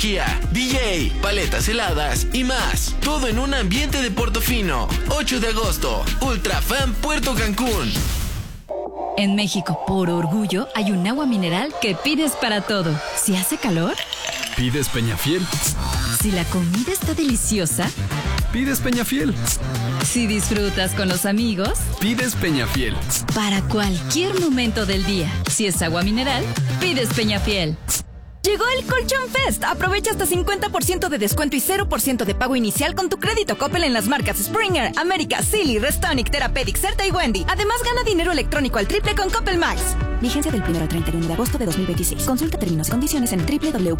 Kia, DJ, paletas heladas y más. Todo en un ambiente de Portofino. 8 de agosto, Ultra Fan Puerto Cancún. En México, por orgullo, hay un agua mineral que pides para todo. Si hace calor, pides Peñafiel. Si la comida está deliciosa, pides Peñafiel. Si disfrutas con los amigos, pides Peñafiel. Para cualquier momento del día, si es agua mineral, pides Peñafiel. Llegó el Colchón Fest. Aprovecha hasta 50% de descuento y 0% de pago inicial con tu crédito Coppel en las marcas Springer, América, Silly, Restonic, Therapeutic, Certa y Wendy. Además, gana dinero electrónico al triple con Coppel Max. Vigencia del 1 al 31 de agosto de 2026. Consulta términos y condiciones en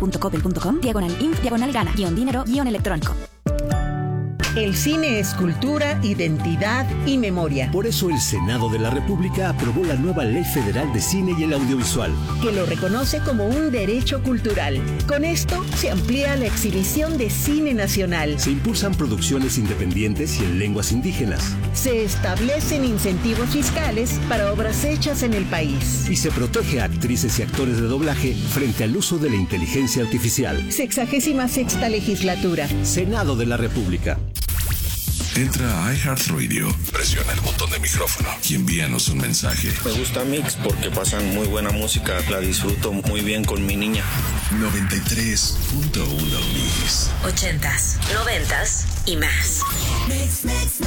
www.coppel.com/inf/gana-dinero-electrónico. El cine es cultura, identidad y memoria. Por eso el Senado de la República aprobó la nueva Ley Federal de Cine y el Audiovisual, que lo reconoce como un derecho cultural. Con esto se amplía la exhibición de cine nacional. Se impulsan producciones independientes y en lenguas indígenas. Se establecen incentivos fiscales para obras hechas en el país. Y se protege a actrices y actores de doblaje frente al uso de la inteligencia artificial. 66ª legislatura. Senado de la República. Entra a iHeartRadio, presiona el botón de micrófono y envíanos un mensaje. Me gusta Mix porque pasan muy buena música, la disfruto muy bien con mi niña. 93.1 Mix. 80s, 90s y más. Mix.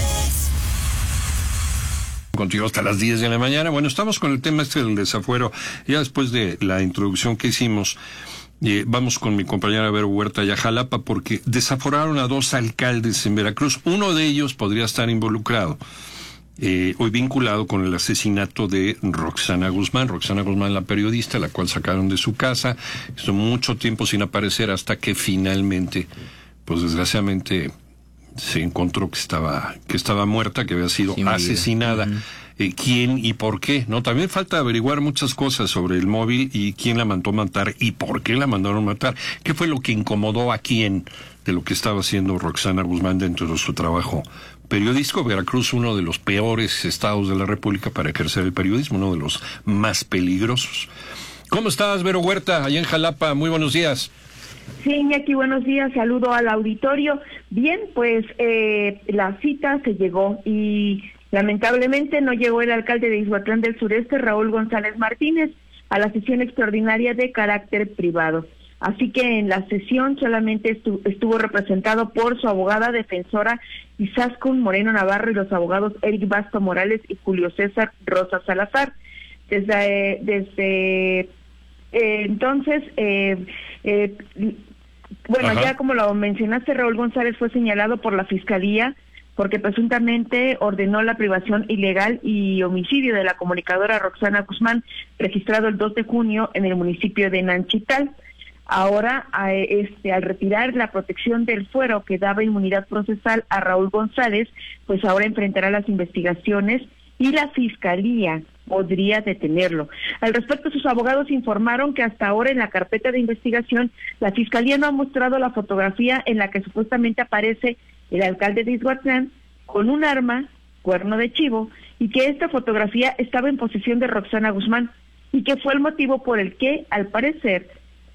Contigo hasta las 10 de la mañana. Bueno, estamos con el tema del desafuero. Ya después de la introducción que hicimos, vamos con mi compañera Vero Huerta y a Jalapa porque desaforaron a 2 alcaldes en Veracruz. Uno de ellos podría estar involucrado, hoy vinculado con el asesinato de Roxana Guzmán, la periodista, la cual sacaron de su casa. Estuvo mucho tiempo sin aparecer hasta que finalmente, pues desgraciadamente, se encontró que estaba muerta, que había sido asesinada. ¿Quién y por qué? No, también falta averiguar muchas cosas sobre el móvil y quién la mandó matar y por qué la mandaron matar. ¿Qué fue lo que incomodó a quién de lo que estaba haciendo Roxana Guzmán dentro de su trabajo periodístico? Veracruz, uno de los peores estados de la República para ejercer el periodismo, uno de los más peligrosos. ¿Cómo estás, Vero Huerta, allá en Jalapa? Muy buenos días. Sí, Iñaki, buenos días, saludo al auditorio. Bien, pues la cita se llegó y lamentablemente no llegó el alcalde de Ixhuatlán del Sureste, Raúl González Martínez, a la sesión extraordinaria de carácter privado. Así que en la sesión solamente estuvo representado por su abogada defensora Izaskun Moreno Navarro y los abogados Eric Basto Morales y Julio César Rosa Salazar. Desde entonces, bueno, Ajá. Ya como lo mencionaste, Raúl González fue señalado por la Fiscalía porque presuntamente ordenó la privación ilegal y homicidio de la comunicadora Roxana Guzmán, registrado el 2 de junio en el municipio de Nanchital. Ahora, al retirar la protección del fuero que daba inmunidad procesal a Raúl González, pues ahora enfrentará las investigaciones y la Fiscalía podría detenerlo. Al respecto, sus abogados informaron que hasta ahora en la carpeta de investigación la Fiscalía no ha mostrado la fotografía en la que supuestamente aparece el alcalde de Ixhuatlán con un arma, cuerno de chivo, y que esta fotografía estaba en posesión de Roxana Guzmán y que fue el motivo por el que, al parecer,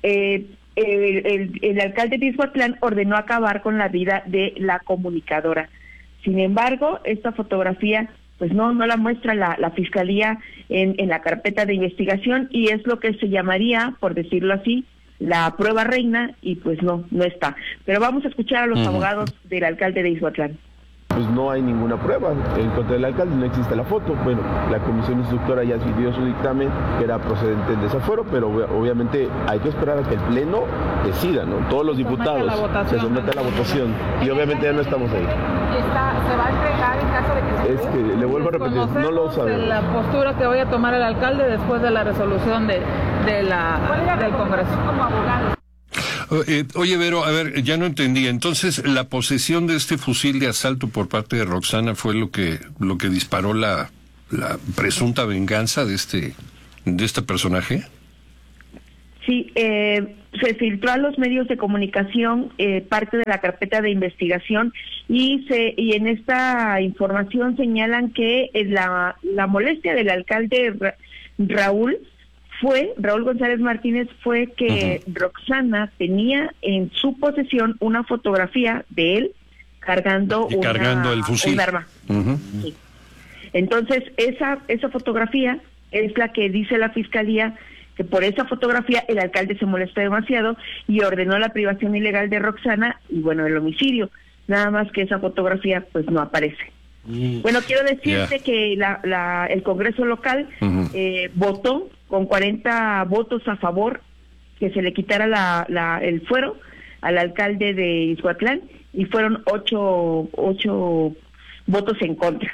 el alcalde de Ixhuatlán ordenó acabar con la vida de la comunicadora. Sin embargo, esta fotografía pues no la muestra la Fiscalía en la carpeta de investigación y es lo que se llamaría, por decirlo así, la prueba reina y pues no está. Pero vamos a escuchar a los abogados del alcalde de Ixhuatlán. Pues no hay ninguna prueba en contra del alcalde, no existe la foto. Bueno, la comisión instructora ya dio su dictamen que era procedente el desafuero, pero obviamente hay que esperar a que el pleno decida, ¿no? Todos los diputados se someten a la votación y obviamente ya no estamos ahí. ¿Se va a entregar en caso de que es que le vuelvo a repetir, no lo sabemos. La postura que vaya a tomar el alcalde después de la resolución del Congreso como abogado. Oye, Vero, a ver, ya no entendí. Entonces, ¿la posesión de este fusil de asalto por parte de Roxana fue lo que disparó la presunta venganza de este personaje? Sí, se filtró a los medios de comunicación parte de la carpeta de investigación y en esta información señalan que la molestia del alcalde Raúl Raúl González Martínez, fue que Roxana tenía en su posesión una fotografía de él cargando el fusil. Un arma. Sí. Entonces, esa fotografía es la que dice la Fiscalía que por esa fotografía el alcalde se molestó demasiado y ordenó la privación ilegal de Roxana y, bueno, el homicidio. Nada más que esa fotografía, pues, no aparece. Bueno, quiero decirte que el Congreso local votó con 40 votos a favor que se le quitara el fuero al alcalde de Izhuatlán y fueron 8 votos en contra.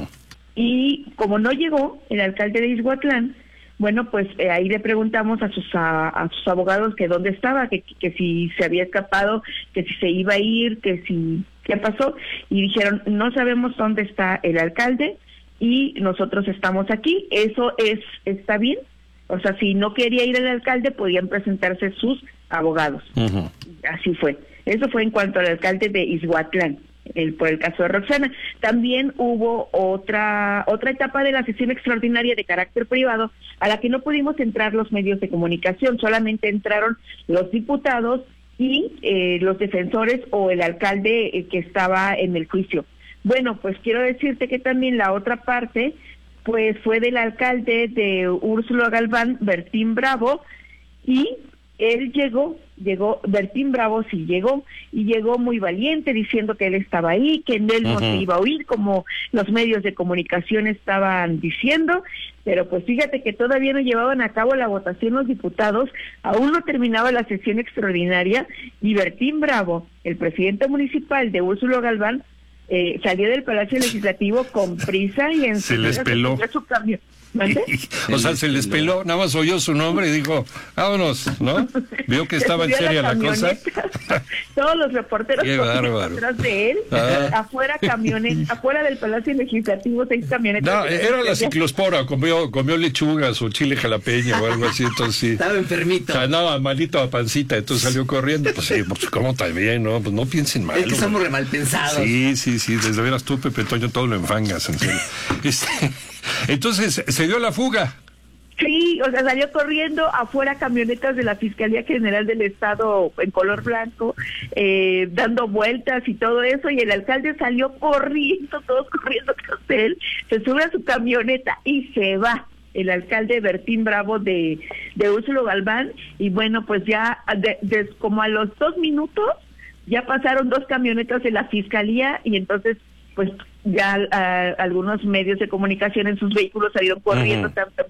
Y como no llegó el alcalde de Izhuatlán, bueno, pues ahí le preguntamos a sus abogados que dónde estaba, que si se había escapado, que si se iba a ir, que si qué pasó, y dijeron, no sabemos dónde está el alcalde y nosotros estamos aquí. Eso está bien. O sea, si no quería ir el alcalde, podían presentarse sus abogados. Así fue. Eso fue en cuanto al alcalde de Izhuatlán, por el caso de Roxana. También hubo otra etapa de la sesión extraordinaria de carácter privado a la que no pudimos entrar los medios de comunicación, solamente entraron los diputados y los defensores o el alcalde que estaba en el juicio. Bueno, pues quiero decirte que también la otra parte pues fue del alcalde de Úrsula Galván, Bertín Bravo, y él Bertín Bravo sí llegó, y llegó muy valiente diciendo que él estaba ahí, que en él no se iba a oír, como los medios de comunicación estaban diciendo, pero pues fíjate que todavía no llevaban a cabo la votación los diputados, aún no terminaba la sesión extraordinaria, y Bertín Bravo, el presidente municipal de Úrsula Galván, salió del Palacio Legislativo con prisa y en se les peló su cambio. O sea, se les peló, nada más oyó su nombre y dijo, vámonos, ¿no? Vio que estaba en seria la cosa. Todos los reporteros detrás de él, afuera del Palacio Legislativo, 6 camionetas. No, era la ciclospora, comió lechugas o chile jalapeño o algo así, entonces sí. Estaba enfermito. Andaba malito a pancita, entonces salió corriendo. Pues sí, pues cómo también, ¿no? Pues no piensen mal. Es que somos re mal pensados. Sí, desde veras tú, Pepe Toño, todo lo enfangas, en serio. Entonces, ¿se dio la fuga? Sí, o sea, salió corriendo afuera camionetas de la Fiscalía General del Estado en color blanco, dando vueltas y todo eso, y el alcalde salió corriendo, todos corriendo tras él, se sube a su camioneta y se va. El alcalde Bertín Bravo de Úrsula Galván, y bueno, pues ya como a los 2 minutos, ya pasaron 2 camionetas de la Fiscalía, y entonces pues ya algunos medios de comunicación en sus vehículos salieron corriendo,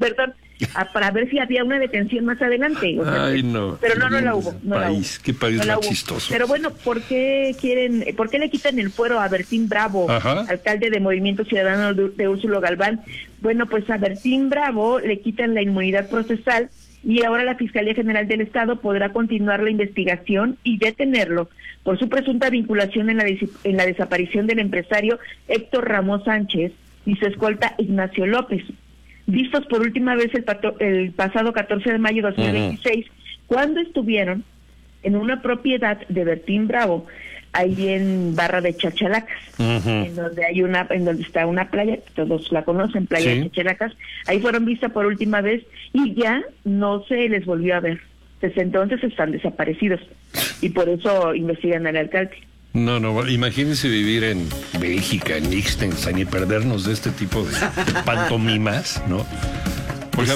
para ver si había una detención más adelante. Ay, no. Pero no la hubo. Qué país más chistoso. Pero bueno, ¿por qué le quitan el fuero a Bertín Bravo, alcalde de Movimiento Ciudadano de Úrsula Galván? Bueno, pues a Bertín Bravo le quitan la inmunidad procesal y ahora la Fiscalía General del Estado podrá continuar la investigación y detenerlo por su presunta vinculación en la desaparición del empresario Héctor Ramos Sánchez y su escolta Ignacio López, vistos por última vez el pasado 14 de mayo de 2016, cuando estuvieron en una propiedad de Bertín Bravo, ahí en Barra de Chachalacas, en donde está una playa, todos la conocen, Playa de Chachalacas. Ahí fueron vistas por última vez y ya no se les volvió a ver. Desde entonces están desaparecidos y por eso investigan al alcalde. No, imagínense vivir en Bélgica, en Liechtenstein y perdernos de este tipo de pantomimas, ¿no? Porque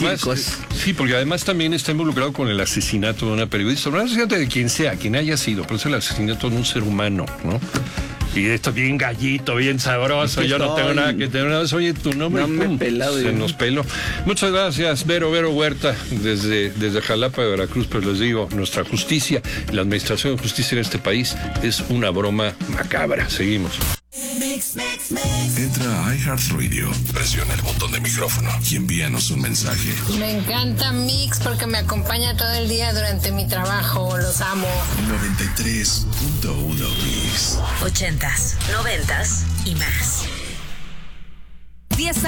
además también está involucrado con el asesinato de una periodista, no asesinato de quien sea, quien haya sido, pero es el asesinato de un ser humano, ¿no? Y esto bien gallito, bien sabroso, yo no tengo nada que tener nada. Oye, tu nombre, se nos peló. Muchas gracias, Vero Huerta, desde Jalapa de Veracruz, pero les digo, nuestra justicia, la administración de justicia en este país es una broma macabra. Seguimos. Entra a iHeartRadio, presiona el botón de micrófono y envíanos un mensaje. Me encanta Mix porque me acompaña todo el día durante mi trabajo. Los amo. 93.1 Mix. 80s, 90s y más. 10